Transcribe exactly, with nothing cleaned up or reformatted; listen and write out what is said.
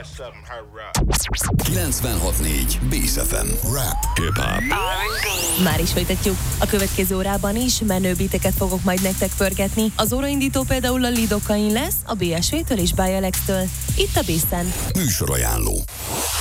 kilencvenhat négy Bész ef em. Rap, hip-hop. Már is folytatjuk. A következő órában is menő beateket fogok majd nektek pörgetni. Az óraindító például a Lidocain lesz, a bé es vé-től és Bialex-től. Itt a Bészen. Műsorajánló.